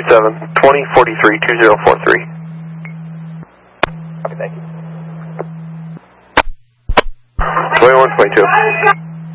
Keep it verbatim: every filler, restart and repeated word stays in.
seven, twenty forty-three, two zero four three. Okay, thank you. twenty-one twenty-two.